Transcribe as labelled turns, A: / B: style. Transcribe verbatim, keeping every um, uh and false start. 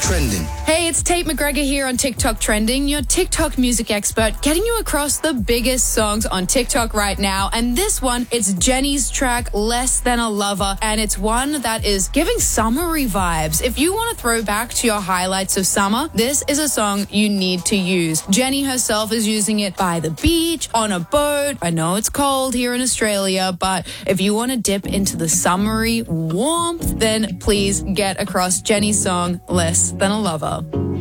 A: Trending.
B: Hey, it's Tate McGregor here on TikTok Trending, your TikTok music expert, getting you across the biggest songs on TikTok right now. And this one, it's Jennie's track, Less Than a Lover, and it's one that is giving summery vibes. If you want to throw back to your highlights of summer, this is a song you need to use. Jennie herself is using it by the beach, on a boat. I know it's cold here in Australia, but if you want to dip into the summery warmth, then please get across Jennie's song, Less Than a Lover.